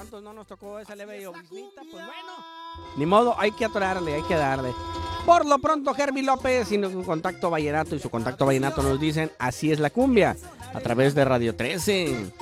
¿Cuántos no nos tocó esa leve lloviznita? Pues bueno, ni modo, hay que atorarle, hay que darle. Por lo pronto, Herbie López y su contacto vallenato nos dicen así es la cumbia, a través de Radio 13.